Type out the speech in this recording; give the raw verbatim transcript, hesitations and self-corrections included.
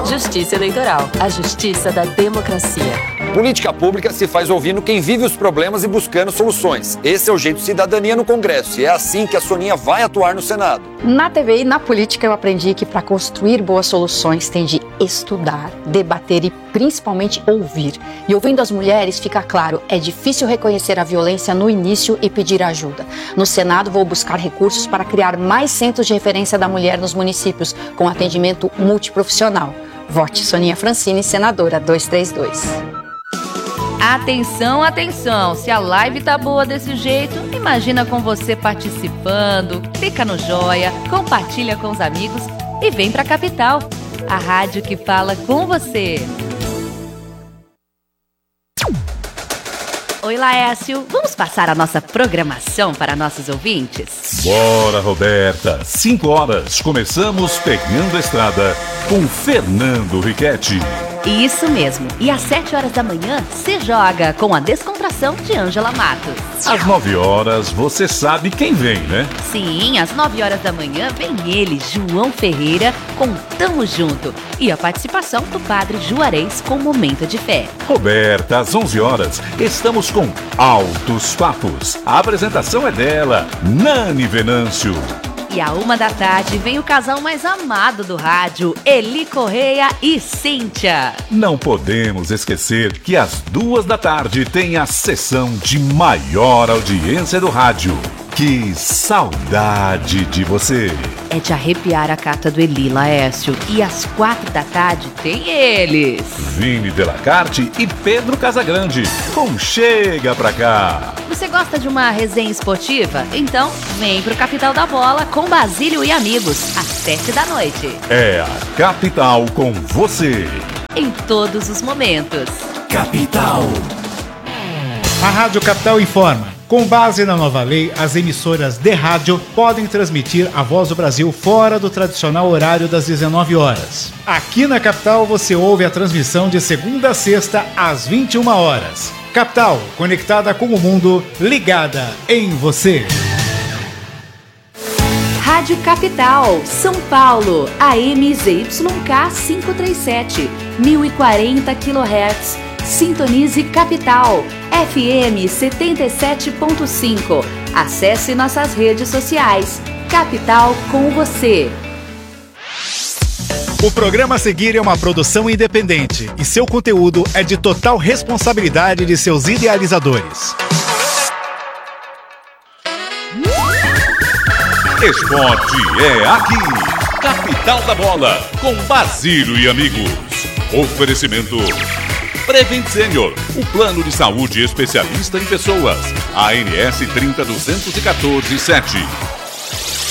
Justiça Eleitoral, a justiça da democracia. Política pública se faz ouvindo quem vive os problemas e buscando soluções. Esse é o jeito cidadania no Congresso e é assim que a Soninha vai atuar no Senado. Na T V e na política eu aprendi que para construir boas soluções tem de estudar, debater e principalmente ouvir. E ouvindo as mulheres fica claro, é difícil reconhecer a violência no início e pedir ajuda. No Senado vou buscar recursos para criar mais centros de referência da mulher nos municípios com atendimento multiprofissional. Vote Soninha Francini, senadora duzentos e trinta e dois. Atenção, atenção, se a live tá boa desse jeito, imagina com você participando, clica no joia, compartilha com os amigos e vem pra Capital, a rádio que fala com você. Oi, Laércio, vamos passar a nossa programação para nossos ouvintes? Bora, Roberta, cinco horas, começamos Pegando a Estrada com Fernando Riquetti. Isso mesmo. E às sete horas da manhã, se joga com a descontração de Ângela Matos. Às nove horas, você sabe quem vem, né? Sim, às nove horas da manhã vem ele, João Ferreira, com Tamo Junto. E a participação do padre Juarez com Momento de Fé. Roberta, às onze horas, estamos com Altos Papos. A apresentação é dela, Nani Venâncio. E à uma da tarde vem o casal mais amado do rádio, Eli Correia e Cíntia. Não podemos esquecer que às duas da tarde tem a sessão de maior audiência do rádio. Que saudade de você! É de arrepiar a carta do Eli, Laércio. E às quatro da tarde tem eles, Vini Delacarte e Pedro Casagrande, com Chega Pra Cá. Você gosta de uma resenha esportiva? Então vem pro Capital da Bola com Basílio e amigos, às sete da noite. É a Capital com você. Em todos os momentos. Capital. A Rádio Capital informa. Com base na nova lei, as emissoras de rádio podem transmitir a Voz do Brasil fora do tradicional horário das dezenove horas. Aqui na Capital você ouve a transmissão de segunda a sexta às vinte e uma horas. Capital, conectada com o mundo, ligada em você. Rádio Capital, São Paulo, A M Z Y K quinhentos e trinta e sete, mil e quarenta quilohertz. Sintonize Capital, F M setenta e sete ponto cinco. Acesse nossas redes sociais. Capital com você. O programa a seguir é uma produção independente e seu conteúdo é de total responsabilidade de seus idealizadores. Esporte é aqui. Capital da Bola, com Basílio e amigos. Oferecimento Prevent Senior, o plano de saúde especialista em pessoas. A ANS trinta duzentos e quatorze sete.